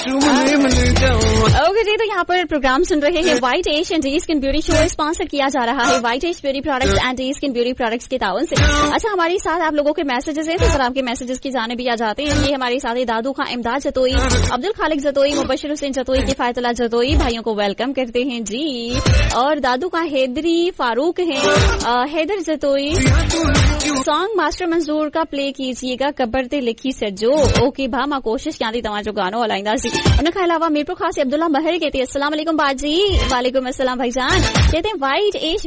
Okay जी, तो यहाँ पर प्रोग्राम सुन रहे हैं white as and day skin beauty show sponsor किया जा रहा है white as beauty products and day skin beauty products के ताउन से। अच्छा, हमारे साथ आप लोगों के मैसेजेस हैं, तो सर आपके मैसेजेस की जाने भी आ जाते हैं। ये हमारे साथ दादू खां इमदाद जतोई, अब्दुल खालिक जतोई, मुबशिर हुसैन जतोई, किफायतुल्लाह जतोई भाइयों को वेलकम करते हैं जी। और दादू का हैदरी फारूक है, हैदर जतोई, सॉन्ग मास्टर मंजूर का प्ले कीजिएगा, कबरते लिखी सजो। ओके भा, मां कोशिश क्या थी तव्हांजो गानो हलाईंदासीं। उन खां अलावा मीरपुर खां से अब्दुल्ला महर कहते हैं अस्सलाम वालेकुम बाजी। वालेकुम अस्सलाम भाईजान। कहते हैं व्हाइट एज